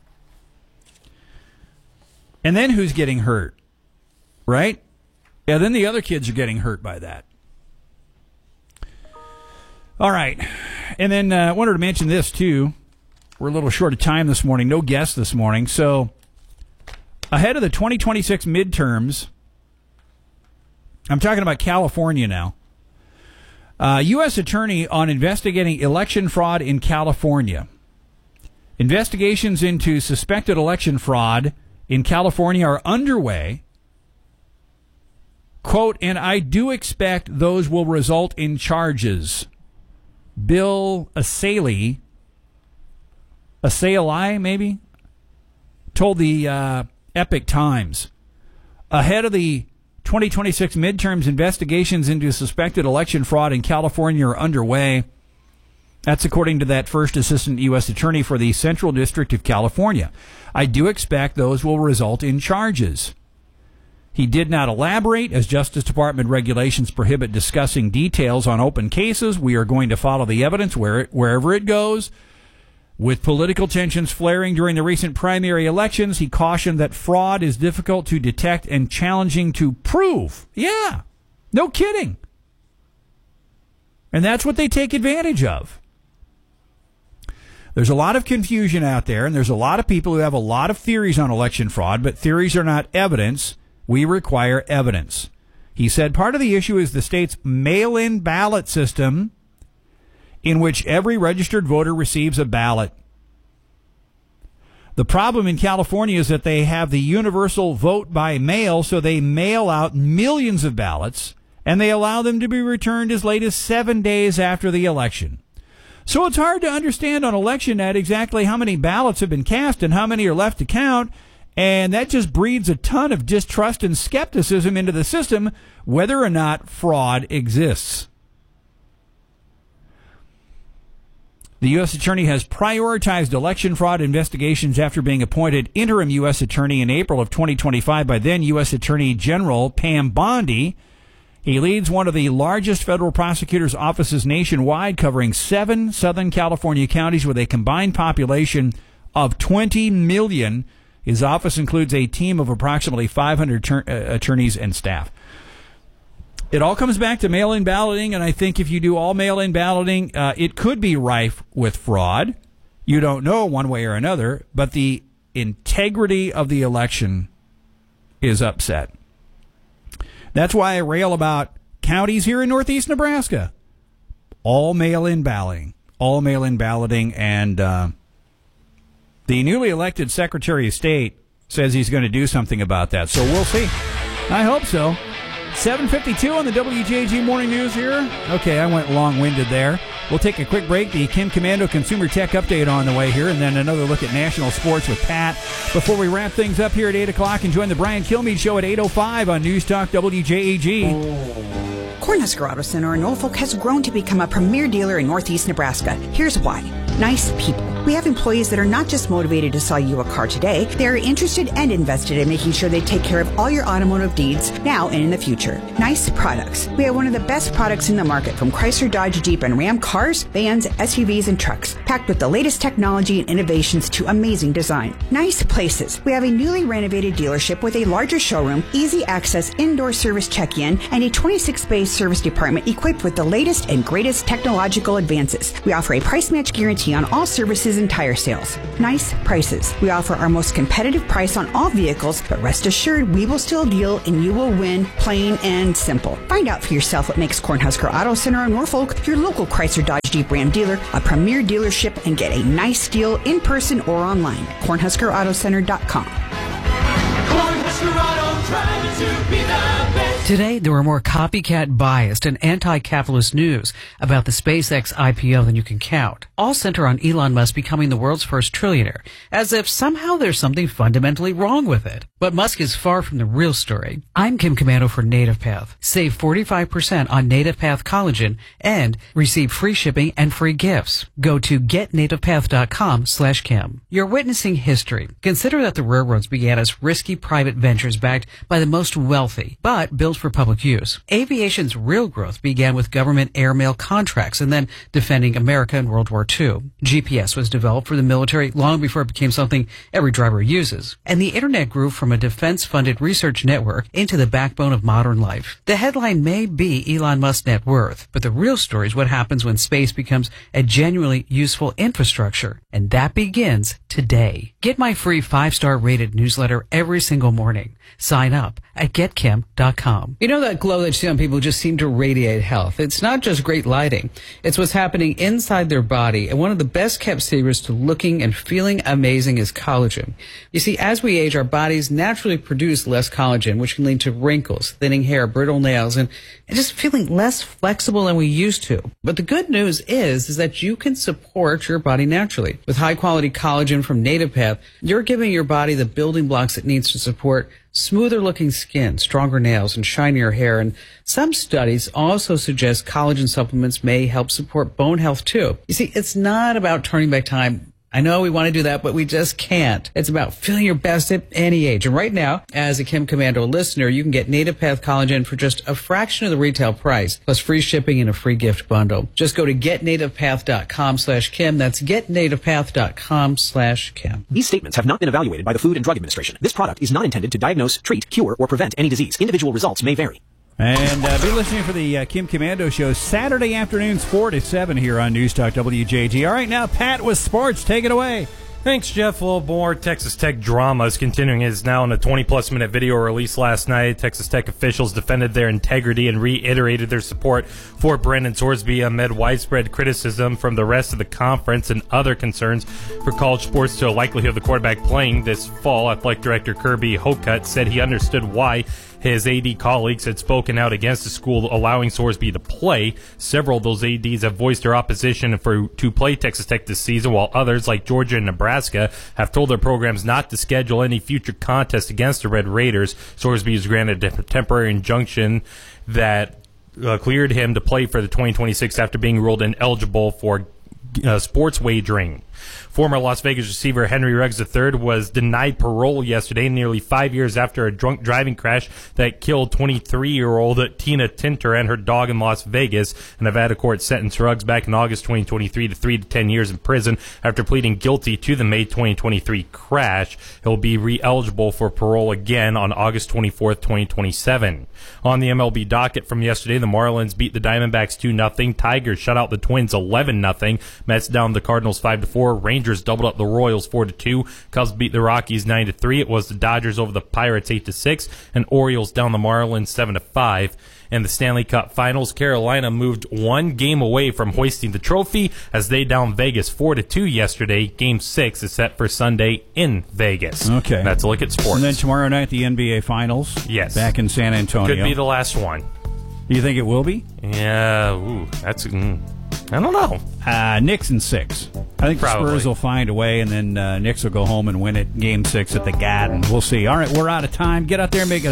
And then who's getting hurt? Right? Yeah, then the other kids are getting hurt by that. All right. And then I uh, wanted to mention this, too. We're a little short of time this morning. No guests this morning. So ahead of the twenty twenty-six midterms, I'm talking about California now. Uh, U S attorney on investigating election fraud in California. Investigations into suspected election fraud in California are underway. Quote, and I do expect those will result in charges. Bill Asaili, Asaili maybe, told the uh, Epic Times. Ahead of the twenty twenty-six midterms, investigations into suspected election fraud in California are underway. That's according to that first assistant U S attorney for the Central District of California. I do expect those will result in charges. He did not elaborate, as Justice Department regulations prohibit discussing details on open cases. We are going to follow the evidence where it, wherever it goes. With political tensions flaring during the recent primary elections, he cautioned that fraud is difficult to detect and challenging to prove. Yeah, no kidding. And that's what they take advantage of. There's a lot of confusion out there, and there's a lot of people who have a lot of theories on election fraud, but theories are not evidence. We require evidence. He said part of the issue is the state's mail-in ballot system, in which every registered voter receives a ballot. The problem in California is that they have the universal vote by mail, so they mail out millions of ballots, and they allow them to be returned as late as seven days after the election. So it's hard to understand on election night exactly how many ballots have been cast and how many are left to count, and that just breeds a ton of distrust and skepticism into the system, whether or not fraud exists. The U S attorney has prioritized election fraud investigations after being appointed interim U S attorney in April of twenty twenty-five by then U S Attorney General Pam Bondi. He leads one of the largest federal prosecutors' offices nationwide, covering seven Southern California counties with a combined population of twenty million. His office includes a team of approximately five hundred ter- uh, attorneys and staff. It all comes back to mail-in balloting, and I think if you do all mail-in balloting, uh, it could be rife with fraud. You don't know one way or another, but the integrity of the election is upset. That's why I rail about counties here in northeast Nebraska. All mail-in balloting. All mail-in balloting, and uh, the newly elected Secretary of State says he's going to do something about that. So we'll see. I hope so. seven fifty-two on the W J G Morning News here. Okay, I went long-winded there. We'll take a quick break. The Kim Commando Consumer Tech Update on the way here, and then another look at national sports with Pat. Before we wrap things up here at eight o'clock, and join the Brian Kilmeade Show at eight oh five on News Talk W J A G.
Cornhusker Auto Center in Norfolk has grown to become a premier dealer in northeast Nebraska. Here's why. Nice people. We have employees that are not just motivated to sell you a car today, they are interested and invested in making sure they take care of all your automotive needs now and in the future. Nice Products. We have one of the best products in the market, from Chrysler, Dodge, Jeep, and Ram cars, vans, S U Vs, and trucks, packed with the latest technology and innovations to amazing design. Nice Places. We have a newly renovated dealership with a larger showroom, easy access indoor service check-in, and a twenty-six bay service department equipped with the latest and greatest technological advances. We offer a price match guarantee on all services and tire sales. Nice Prices. We offer our most competitive price on all vehicles, but rest assured we will still deal and you will win, plain and simple. Find out for yourself what makes Cornhusker Auto Center in Norfolk your local Chrysler Dodge Jeep Ram dealer, a premier dealership, and get a nice deal in person or online. cornhusker auto center dot com.
Cornhusker Auto, driving to be the best.
Today, there are more copycat biased and anti-capitalist news about the SpaceX I P O than you can count. All center on Elon Musk becoming the world's first trillionaire, as if somehow there's something fundamentally wrong with it. But Musk is far from the real story. I'm Kim Commando for NativePath. Save forty-five percent on NativePath collagen and receive free shipping and free gifts. Go to get native path dot com slash Kim. You're witnessing history. Consider that the railroads began as risky private ventures backed by the most wealthy, but built for public use. Aviation's real growth began with government airmail contracts and then defending America in World War Two. G P S was developed for the military long before it became something every driver uses. And the internet grew from a defense-funded research network into the backbone of modern life. The headline may be Elon Musk's net worth, but the real story is what happens when space becomes a genuinely useful infrastructure. And that begins today. Get my free five-star rated newsletter every single morning. Sign up at get kim dot com. You know that glow that you see on people who just seem to radiate health? It's not just great lighting. It's what's happening inside their body. And one of the best kept secrets to looking and feeling amazing is collagen. You see, as we age, our bodies naturally produce less collagen, which can lead to wrinkles, thinning hair, brittle nails, and, and just feeling less flexible than we used to. But the good news is, is that you can support your body naturally. With high-quality collagen from NativePath, you're giving your body the building blocks it needs to support smoother looking skin, stronger nails, and shinier hair. And some studies also suggest collagen supplements may help support bone health too. You see, it's not about turning back time. I know we want to do that, but we just can't. It's about feeling your best at any age. And right now, as a Kim Commando listener, you can get NativePath collagen for just a fraction of the retail price, plus free shipping and a free gift bundle. Just go to get native path dot com slash Kim. That's get native path dot com slash Kim.
These statements have not been evaluated by the Food and Drug Administration. This product is not intended to diagnose, treat, cure, or prevent any disease. Individual results may vary.
And uh, be listening for the uh, Kim Commando Show Saturday afternoons four to seven here on News Talk W J G. All right, now Pat with sports. Take it away.
Thanks, Jeff. A little more Texas Tech drama is continuing. It is now in a twenty-plus minute video released last night. Texas Tech officials defended their integrity and reiterated their support for Brendan Sorsby amid widespread criticism from the rest of the conference and other concerns for college sports to a likelihood of the quarterback playing this fall. Athletic Director Kirby Hocutt said he understood why his A D colleagues had spoken out against the school allowing Sorsby to play. Several of those A Ds have voiced their opposition for to play Texas Tech this season, while others, like Georgia and Nebraska, have told their programs not to schedule any future contest against the Red Raiders. Sorsby was granted a temporary injunction that uh, cleared him to play for the twenty twenty-six after being ruled ineligible for uh, sports wagering. Former Las Vegas receiver Henry Ruggs the third was denied parole yesterday, nearly five years after a drunk driving crash that killed twenty-three-year-old Tina Tinter and her dog in Las Vegas. A Nevada court sentenced Ruggs back in August twenty twenty-three to three to ten years in prison after pleading guilty to the May twenty twenty-three crash. He'll be re-eligible for parole again on August twenty-fourth, twenty twenty-seven. On the M L B docket from yesterday, the Marlins beat the Diamondbacks two nothing. Tigers shut out the Twins eleven nothing. Mets down the Cardinals five to four. Rangers doubled up the Royals four to two. Cubs beat the Rockies nine to three. It was the Dodgers over the Pirates eight to six, and Orioles down the Marlins seven to five. In the Stanley Cup Finals, Carolina moved one game away from hoisting the trophy as they downed Vegas four to two yesterday. Game six is set for Sunday in Vegas.
Okay.
That's a look at sports.
And then tomorrow night, the N B A Finals.
Yes.
Back in San Antonio.
Could be the last one.
Do you think it will be?
Yeah. Ooh, that's... Mm, I don't know.
Uh, Knicks in six. I think
Probably.
the Spurs will find a way, and then uh, Knicks will go home and win it game six at the Garden. We'll see. All right, we're out of time. Get out there and make it a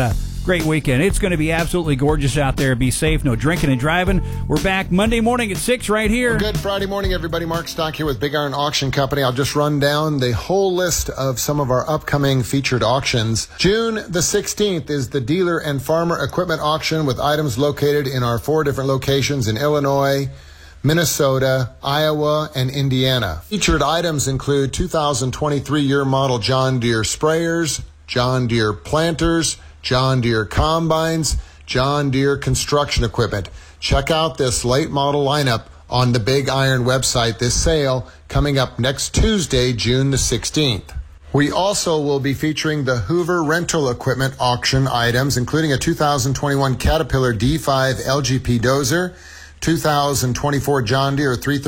great weekend. It's going to be absolutely gorgeous out there. Be safe, no drinking and driving. We're back Monday morning at six right here.
Well, good Friday morning, everybody. Mark Stock here with Big Iron Auction Company. I'll just run down the whole list of some of our upcoming featured auctions. June the sixteenth is the Dealer and Farmer Equipment Auction with items located in our four different locations in Illinois, Minnesota, Iowa, and Indiana. Featured items include two thousand twenty-three year model John Deere sprayers, John Deere planters, John Deere combines, John Deere construction equipment. Check out this late model lineup on the Big Iron website. This sale coming up next Tuesday, June the sixteenth. We also will be featuring the Hoover rental equipment auction items, including a two thousand twenty-one Caterpillar D five L G P dozer, two thousand twenty-four John Deere three thirty